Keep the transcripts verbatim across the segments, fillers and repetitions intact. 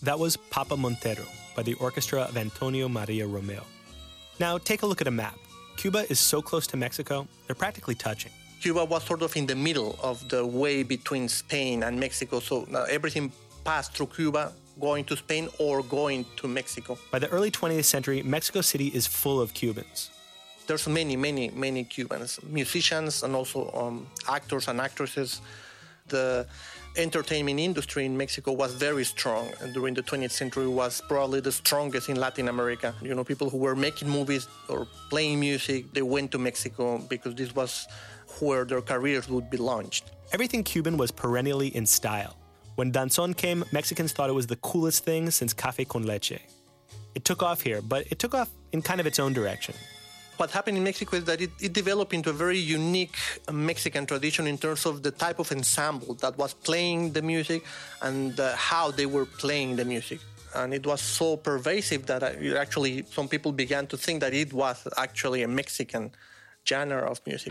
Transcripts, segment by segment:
That was Papa Montero by the orchestra of Antonio Maria Romeo. Now, take a look at a map. Cuba is so close to Mexico, they're practically touching. Cuba was sort of in the middle of the way between Spain and Mexico, so uh, everything passed through Cuba, going to Spain or going to Mexico. By the early twentieth century, Mexico City is full of Cubans. There's many, many, many Cubans, musicians and also um, actors and actresses. The entertainment industry in Mexico was very strong, and during the twentieth century was probably the strongest in Latin America. You know, people who were making movies or playing music, they went to Mexico because this was where their careers would be launched. Everything Cuban was perennially in style. When danzón came, Mexicans thought it was the coolest thing since café con leche. It took off here, but it took off in kind of its own direction. What happened in Mexico is that it, it developed into a very unique Mexican tradition in terms of the type of ensemble that was playing the music and uh, how they were playing the music. And it was so pervasive that uh, actually some people began to think that it was actually a Mexican genre of music.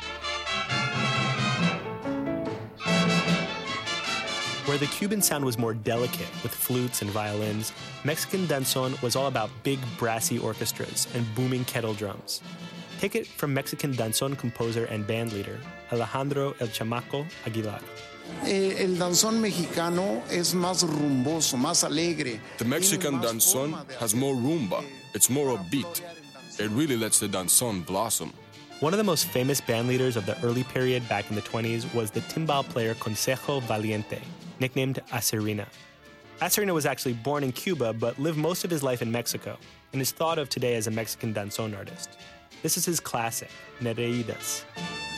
Where the Cuban sound was more delicate with flutes and violins, Mexican danzón was all about big brassy orchestras and booming kettle drums. Take it from Mexican danzón composer and bandleader Alejandro El Chamaco Aguilar. Eh, el danzón mexicano es más rumboso, más alegre. The Mexican danzón has more rumba. It's more upbeat. It really lets the danzón blossom. One of the most famous bandleaders of the early period back in the twenties was the timbal player Consejo Valiente, nicknamed Acerina. Acerina was actually born in Cuba but lived most of his life in Mexico and is thought of today as a Mexican danzón artist. This is his classic, Nereidas.